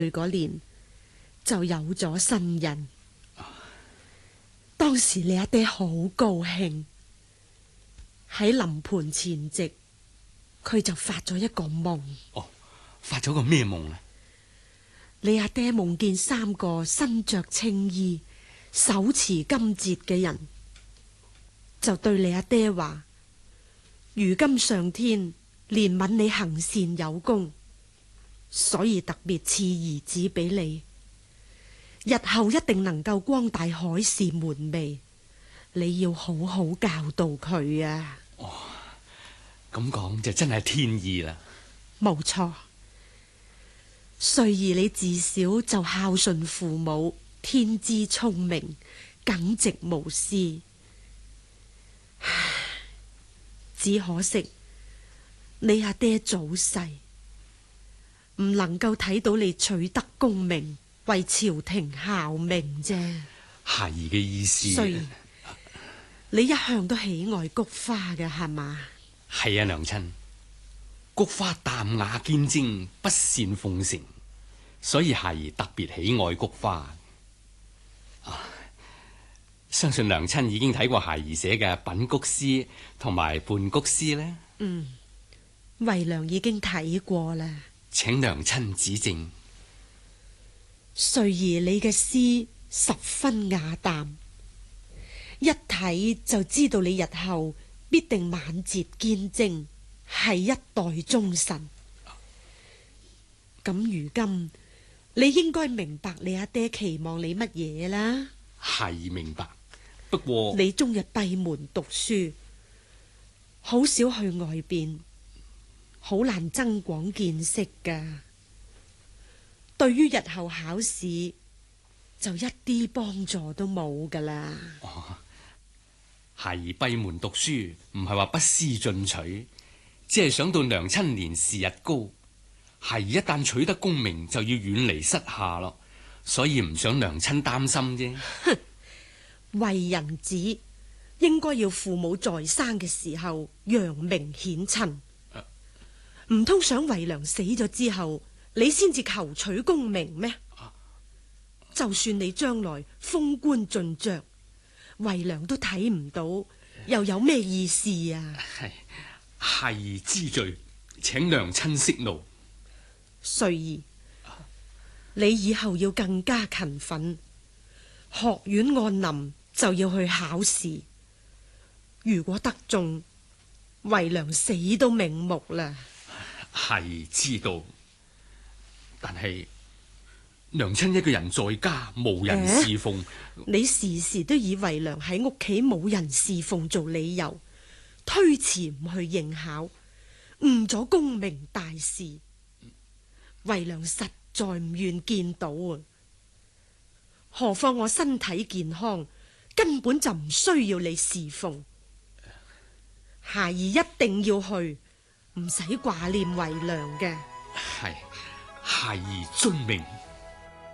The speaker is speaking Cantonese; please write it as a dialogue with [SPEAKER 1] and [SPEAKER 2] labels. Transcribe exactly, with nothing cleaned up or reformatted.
[SPEAKER 1] 嗰年就有咗新人。當時你阿爹好高興，喺臨盆前夕，佢就發咗一個夢。
[SPEAKER 2] 哦，發咗個咩夢啊？
[SPEAKER 1] 你阿爹夢見三個身着青衣、手持金節嘅人，就對你阿爹話：如今上天憐憫你行善有功，所以特別賜兒子俾你，日後一定能夠光大海市門楣，你要好好教導佢啊！
[SPEAKER 2] 哦，咁講就真係天意啦。
[SPEAKER 1] 冇錯，穗兒你自小就孝順父母，天資聰明，耿直無私。只可惜你阿爹早逝，唔能夠睇到你取得功名，為朝廷效命啫。
[SPEAKER 2] 孩兒嘅意思，
[SPEAKER 1] 穗兒，你一向都喜愛菊花嘅係嘛？
[SPEAKER 2] 係啊，娘親。菊花淡雅堅貞，不善奉承，所以孩兒特別喜愛菊花。啊，相信娘親已經睇過孩兒寫嘅品菊詩同埋伴菊詩呢。
[SPEAKER 1] 嗯，惠良已經睇過啦。
[SPEAKER 2] 請娘親指正。
[SPEAKER 1] 穗兒你嘅詩十分雅淡，一睇就知道你日後必定晚節堅貞，係一代忠臣。咁如今你應該明白你阿爹期望你乜嘢啦？
[SPEAKER 2] 係明白，不過
[SPEAKER 1] 你終日閉門讀書，好少去外邊，好難增廣見識噶。對於日後考試就一啲幫助都冇噶啦。
[SPEAKER 2] 哦，孩兒閉門讀書唔係話不思進取，只係想到娘親年事日高，孩兒一旦取得功名就要遠離膝下咯，所以唔想娘親擔心啫。
[SPEAKER 1] 哼，為人子應該要父母在生嘅時候揚名顯親，唔通想惠良死咗之後你先至求取功名咩？就算你將來封官進爵，惠良都睇唔到，又有咩意思啊？
[SPEAKER 2] 係，孩兒知罪，請娘親息怒。
[SPEAKER 1] 穗兒，你以後要更加勤奮，學院按臨就要去考試，如果得中，惠良死都瞑目啦。
[SPEAKER 2] 孩兒知道，但係娘親一個人在家無人侍奉，
[SPEAKER 1] 欸，你時時都以惠良喺屋企冇人侍奉做理由，推遲唔去應考，誤咗功名大事。惠良實在唔願見到啊！何況我身體健康，根本就唔需要你侍奉。孩兒一定要去，唔使掛念惠良嘅。
[SPEAKER 2] 係，孩兒遵命。